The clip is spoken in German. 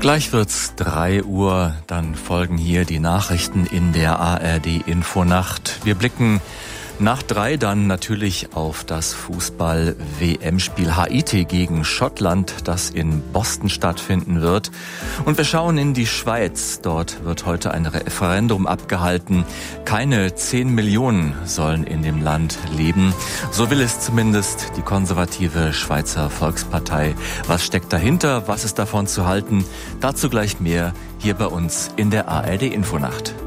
Gleich wird's 3 Uhr, dann folgen hier die Nachrichten in der ARD Infonacht. Wir blicken nach 3 dann natürlich auf das Fußball-WM-Spiel Haiti gegen Schottland, das in Boston stattfinden wird. Und wir schauen in die Schweiz. Dort wird heute ein Referendum abgehalten. Keine 10 Millionen sollen in dem Land leben. So will es zumindest die konservative Schweizer Volkspartei. Was steckt dahinter? Was ist davon zu halten? Dazu gleich mehr hier bei uns in der ARD Infonacht.